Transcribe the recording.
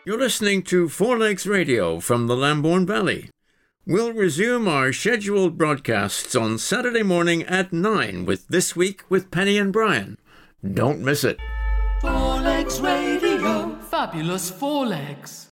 You're listening to Four Legs Radio from the Lambourne Valley. We'll resume our scheduled broadcasts on Saturday morning at 9 with This Week with Penny and Brian. Don't miss it. Four Legs Radio. Fabulous Four Legs.